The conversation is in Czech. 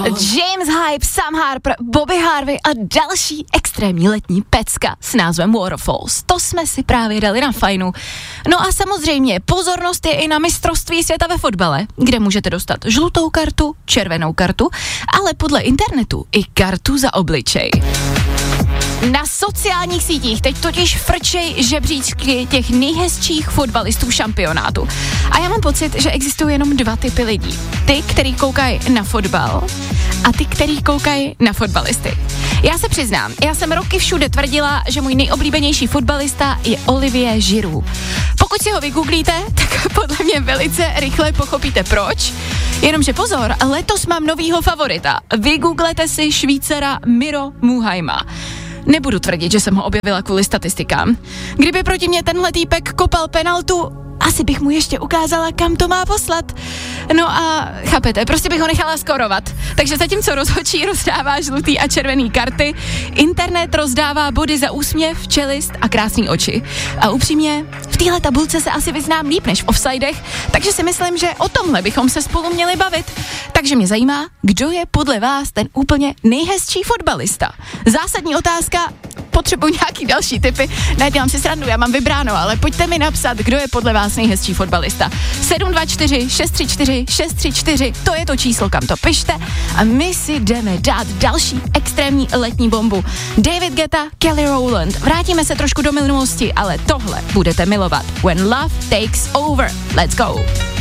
James Hype, Sam Harper, Bobby Harvey a další extrémní letní pecka s názvem Waterfalls. To jsme si právě dali na fajnu. No a samozřejmě pozornost je i na mistrovství světa ve fotbale, kde můžete dostat žlutou kartu, červenou kartu, ale podle internetu i kartu za obličej. Na sociálních sítích teď totiž frčej žebříčky těch nejhezčích fotbalistů šampionátu. A já mám pocit, že existují jenom dva typy lidí. Ty, který koukají na fotbal a ty, který koukají na fotbalisty. Já se přiznám, já jsem roky všude tvrdila, že můj nejoblíbenější fotbalista je Olivier Giroud. Pokud si ho vygooglíte, tak podle mě velice rychle pochopíte proč. Jenomže pozor, letos mám novýho favorita. Vygooglete si Švýcara Miro Muhajma. Nebudu tvrdit, že jsem ho objevila kvůli statistikám. Kdyby proti mě tenhle týpek kopal penaltu, asi bych mu ještě ukázala, kam to má poslat. No a chápete, prostě bych ho nechala skorovat. Takže zatímco rozhodčí rozdává žlutý a červený karty, internet rozdává body za úsměv, čelist a krásný oči. A upřímně, v téhle tabulce se asi vyznám líp než v offsidech, takže si myslím, že o tomhle bychom se spolu měli bavit. Takže mě zajímá, kdo je podle vás ten úplně nejhezčí fotbalista? Zásadní otázka, potřebuji nějaký další tipy. Nedělám si srandu, já mám vybráno, ale pojďte mi napsat, kdo je podle vás nejhezčí fotbalista. 724 634 634, to je to číslo, kam to pište a my si jdeme dát další extrémní letní bombu. David Guetta, Kelly Rowland. Vrátíme se trošku do minulosti, ale tohle budete milovat. When Love Takes Over. Let's go.